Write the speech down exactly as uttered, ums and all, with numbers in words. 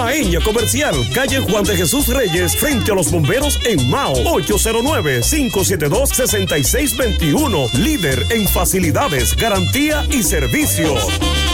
Maeña Comercial, calle Juan de Jesús Reyes, frente a los bomberos en Mao. ocho cero nueve, cinco siete dos, seis seis dos uno. Líder en facilidades, garantía y servicio.